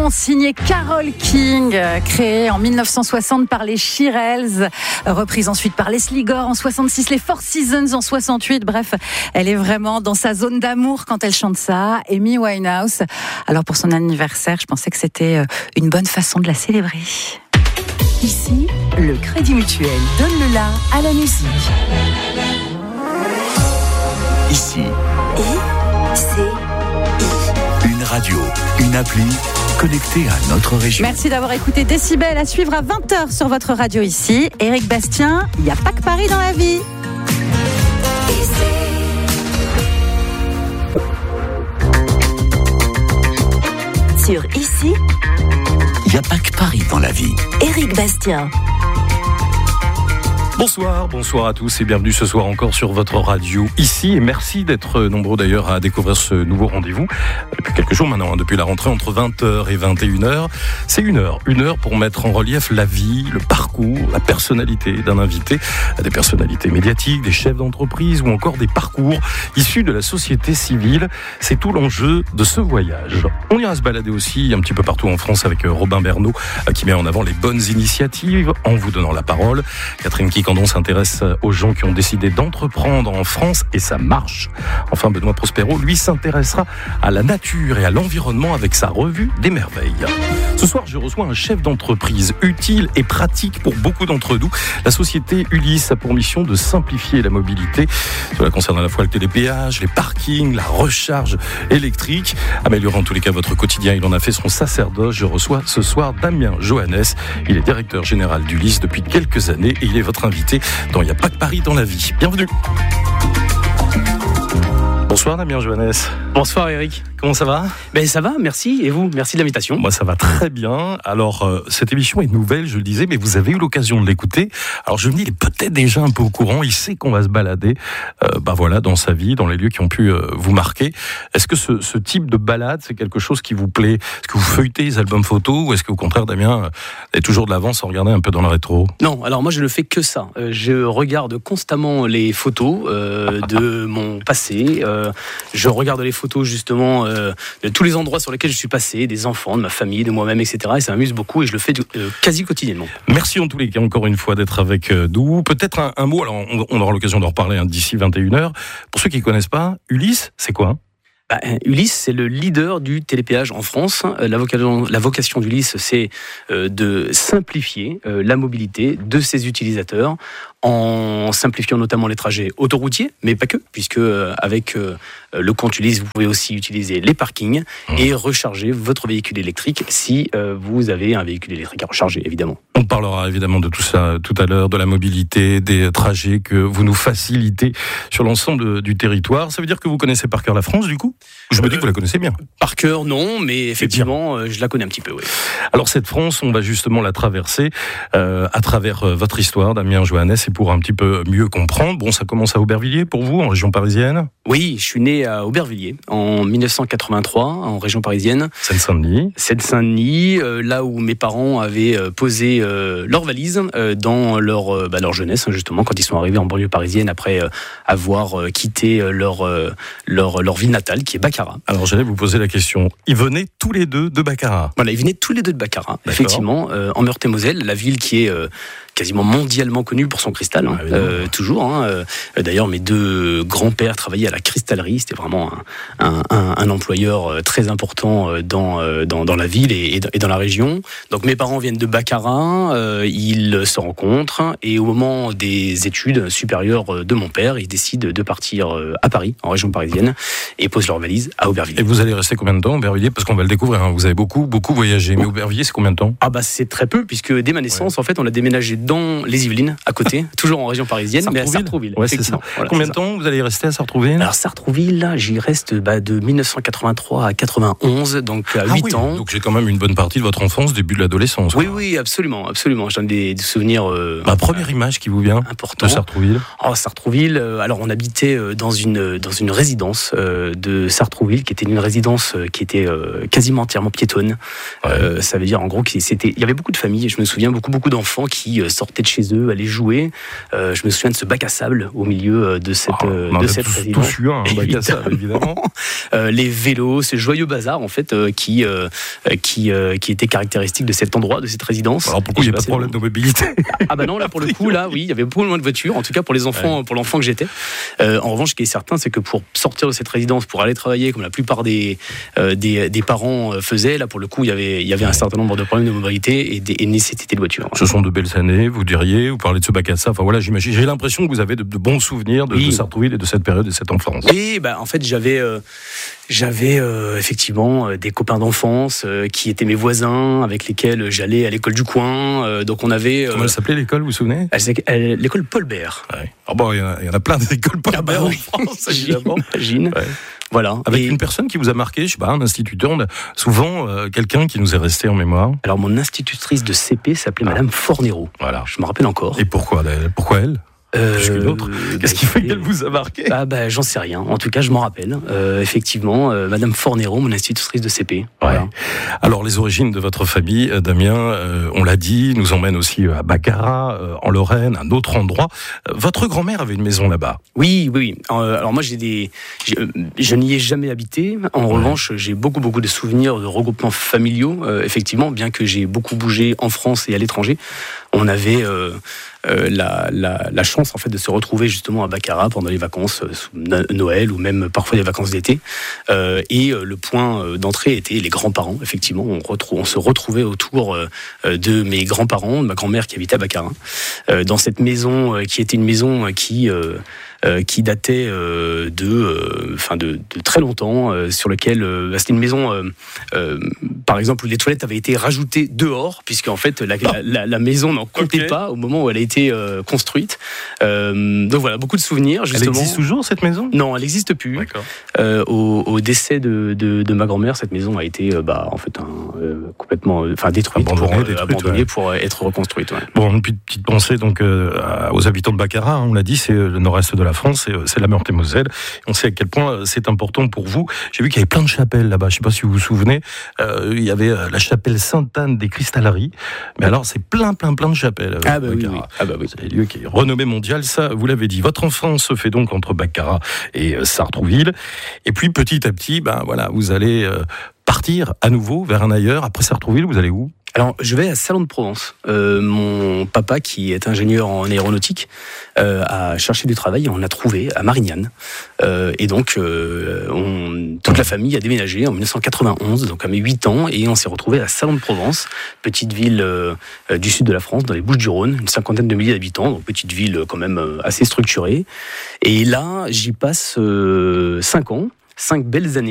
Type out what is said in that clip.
chanson signée Carole King, créée en 1960 par les Shirelles, reprise ensuite par Leslie Gore en 66, les Four Seasons en 68. Bref, elle est vraiment dans sa zone d'amour quand elle chante ça. Amy Winehouse. Alors pour son anniversaire, je pensais que c'était une bonne façon de la célébrer. Ici, le Crédit Mutuel donne le la à la musique. Ici, une radio, une appli connectée à notre région. Merci d'avoir écouté Décibel, à suivre à 20h sur votre radio ici. Éric Bastien, il n'y a pas que Paris dans la vie. Sur Ici, Il n'y a pas que Paris dans la vie. Éric Bastien. Bonsoir à tous et bienvenue ce soir encore sur votre radio ici et merci d'être nombreux d'ailleurs à découvrir ce nouveau rendez-vous depuis quelques jours maintenant, depuis la rentrée entre 20h et 21h. C'est une heure pour mettre en relief la vie, le parcours, la personnalité d'un invité, des personnalités médiatiques, des chefs d'entreprise ou encore des parcours issus de la société civile. C'est tout l'enjeu de ce voyage. On ira se balader aussi un petit peu partout en France avec Robin Bernot qui met en avant les bonnes initiatives en vous donnant la parole. Catherine Quicandon s'intéresse aux gens qui ont décidé d'entreprendre en France et ça marche. Enfin, Benoît Prospero, lui, s'intéressera à la nature et à l'environnement avec sa revue des merveilles. Ce soir, je reçois un chef d'entreprise utile et pratique pour beaucoup d'entre nous. La société Ulysse a pour mission de simplifier la mobilité. Cela concerne à la fois le télépéage, les parkings, la recharge électrique. Améliorer en tous les cas votre quotidien, il en a fait son sacerdoce. Je reçois ce soir Damien Johannes. Il est directeur général d'Ulysse depuis quelques années et il est votre invité dans Il n'y a pas que Paris dans la vie. Bienvenue. Bonsoir Damien Johannes. Bonsoir Eric. Comment ça va ? Ben ça va, merci. Et vous ? Merci de l'invitation. Moi ça va très bien. Alors cette émission est nouvelle, je le disais, mais vous avez eu l'occasion de l'écouter. Alors je me dis, il est peut-être déjà un peu au courant, il sait qu'on va se balader voilà, dans sa vie, dans les lieux qui ont pu vous marquer. Est-ce que ce type de balade, c'est quelque chose qui vous plaît ? Est-ce que vous feuilletez les albums photos ou est-ce que au contraire Damien, vous avez toujours de l'avance sans regarder un peu dans le rétro ? Non, alors moi je ne fais que ça. Je regarde constamment les photos de mon passé. Je regarde les photos justement de tous les endroits sur lesquels je suis passé, des enfants, de ma famille, de moi-même, etc. Et ça m'amuse beaucoup et je le fais quasi quotidiennement. Merci en tous les cas encore une fois d'être avec nous. Peut-être un mot, alors on aura l'occasion d'en reparler d'ici 21h. Pour ceux qui ne connaissent pas, Ulysse, c'est quoi ? Ulysse, c'est le leader du télépéage en France. La vocation d'Ulysse, c'est de simplifier la mobilité de ses utilisateurs en simplifiant notamment les trajets autoroutiers, mais pas que, puisque avec le compte Ulysse, vous pouvez aussi utiliser les parkings et recharger votre véhicule électrique si vous avez un véhicule électrique à recharger, évidemment. On parlera évidemment de tout ça tout à l'heure, de la mobilité, des trajets que vous nous facilitez sur l'ensemble du territoire. Ça veut dire que vous connaissez par cœur la France, du coup ? Je me dis que vous la connaissez bien. Par cœur, non, mais effectivement, je la connais un petit peu, oui. Alors cette France, on va justement la traverser à travers votre histoire, Damien Johannes, et pour un petit peu mieux comprendre. Bon, ça commence à Aubervilliers pour vous, en région parisienne ? Oui, je suis né à Aubervilliers en 1983, en région parisienne. Seine-Saint-Denis, là où mes parents avaient posé leurs valises dans leur jeunesse, justement, quand ils sont arrivés en banlieue parisienne après avoir quitté leur ville natale, qui est Baccarat. Alors j'allais vous poser la question. Ils venaient tous les deux de Baccarat ? Voilà, ils venaient tous les deux de Baccarat, effectivement, en Meurthe-et-Moselle, la ville qui est quasiment mondialement connue pour son cristal, toujours. D'ailleurs, mes deux grands-pères travaillaient à la cristallerie, c'était vraiment un employeur très important dans la ville et dans la région. Donc mes parents viennent de Baccarat, ils se rencontrent et au moment des études supérieures de mon père, ils décident de partir à Paris, en région parisienne, et posent leurs valises à Aubervilliers. Et vous allez rester combien de temps à Aubervilliers ? Parce qu'on va le découvrir, vous avez beaucoup voyagé. Mais Aubervilliers, c'est combien de temps ? C'est très peu, puisque dès ma naissance, en fait, on a déménagé dans les Yvelines, à côté, toujours en région parisienne, mais à Sartrouville. Ouais, c'est ça. Voilà, combien de temps vous allez y rester à Sartrouville ? Alors Sartrouville, j'y reste de 1983 à 91, donc à 8 ans. Donc j'ai quand même une bonne partie de votre enfance, début de l'adolescence. Oui, absolument. J'en ai des souvenirs. Première image qui vous vient important. De Sartrouville. Sartrouville. Alors on habitait dans une résidence de Sartrouville, qui était une résidence qui était quasiment entièrement piétonne. Ça veut dire en gros qu'il y avait beaucoup de familles. Je me souviens beaucoup d'enfants qui sortaient de chez eux, allaient jouer. Je me souviens de ce bac à sable au milieu de cette résidence. Tous eu un bac à sable, évidemment. Les vélos, ce joyeux bazar en fait qui était caractéristique de cet endroit, de cette résidence. Alors pourquoi il n'y a pas de problème de mobilité? Ah bah non, là pour le coup, là oui, il y avait beaucoup moins de voitures, en tout cas pour les enfants, pour l'enfant que j'étais. En revanche, ce qui est certain, c'est que pour sortir de cette résidence, pour aller travailler, comme la plupart des parents faisaient, là pour le coup, il y avait un certain nombre de problèmes de mobilité et nécessité de voitures. Ce sont de belles années, vous diriez, vous parlez de ce bac à sable, enfin voilà, j'imagine, j'ai l'impression que vous avez de bons souvenirs de Sartrouville et de cette période et de cette enfance. Oui, en fait, j'avais effectivement des copains d'enfance qui étaient mes voisins, avec lesquels j'allais à l'école du coin. Donc on avait. Comment elle s'appelait l'école, vous vous souvenez? L'école Paul Bert. Ouais. Ah bon, il y en a plein d'écoles Paul Bert en France, évidemment. J'imagine. Ouais. Voilà. Avec une personne qui vous a marqué, je sais pas, un instituteur, souvent quelqu'un qui nous est resté en mémoire. Alors mon institutrice de CP s'appelait Madame Fornero. Voilà. Je me rappelle encore. Et pourquoi elle? Plus que d'autres. Qu'est-ce qui fait qu'elle vous a marqué? J'en sais rien. En tout cas, je m'en rappelle. Effectivement, Madame Fornero, mon institutrice de CP. Voilà. Ouais. Alors, les origines de votre famille, Damien, on l'a dit, nous emmène aussi à Baccarat, en Lorraine, un autre endroit. Votre grand-mère avait une maison là-bas. Oui. Alors moi, je n'y ai jamais habité. En revanche, j'ai beaucoup de souvenirs de regroupements familiaux. Effectivement, bien que j'ai beaucoup bougé en France et à l'étranger, on avait la chance en fait de se retrouver justement à Baccarat pendant les vacances Noël ou même parfois les vacances d'été. Et le point d'entrée était les grands-parents. Effectivement, on se retrouvait autour de mes grands-parents, de ma grand-mère qui habitait à Baccarat, dans cette maison qui était une maison qui datait de très longtemps, sur lequel c'était une maison, par exemple, où les toilettes avaient été rajoutées dehors, puisque en fait la maison n'en comptait pas au moment où elle a été construite. Donc voilà, beaucoup de souvenirs. Justement. Elle existe toujours cette maison? Non, elle n'existe plus. D'accord. Au décès de ma grand-mère, cette maison a été complètement détruite, abandonnée pour être reconstruite. Ouais. Bon, une petite pensée donc aux habitants de Baccarat. On l'a dit, c'est le nord-est de la France, c'est la Meurthe-et-Moselle. On sait à quel point c'est important pour vous. J'ai vu qu'il y avait plein de chapelles là-bas. Je ne sais pas si vous vous souvenez. Il y avait la chapelle Sainte-Anne des Cristalleries. Mais alors, c'est plein de chapelles. Oui. C'est un lieu qui est renommé mondial, ça, vous l'avez dit. Votre enfance se fait donc entre Baccarat et Sartrouville. Et puis, petit à petit, vous allez partir à nouveau vers un ailleurs. Après Sartrouville, vous allez où? Alors, je vais à Salon de Provence. Mon papa, qui est ingénieur en aéronautique, a cherché du travail et on a trouvé à Marignane. Et donc, toute la famille a déménagé en 1991, donc à mes 8 ans, et on s'est retrouvé à Salon de Provence, petite ville du sud de la France, dans les Bouches-du-Rhône, une 50aine de milliers d'habitants, donc petite ville quand même assez structurée. Et là, j'y passe 5 ans, 5 belles années.